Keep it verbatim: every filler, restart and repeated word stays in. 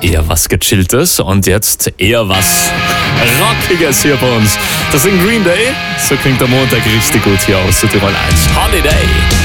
eher was Gechilltes und jetzt eher was Rockiges hier bei uns. Das sind Green Day. So klingt der Montag richtig gut hier aus Südtirol eins. Holiday.